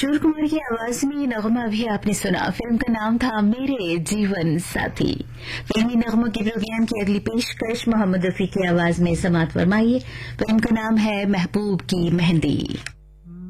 किशोर कुमार की आवाज में ये नगमा भी आपने सुना। फिल्म का नाम था मेरे जीवन साथी। फिल्मी नगमों के प्रोग्राम की अगली पेशकश मोहम्मद रफी की आवाज में समात फरमाइए। फिल्म का नाम है महबूब की मेहंदी।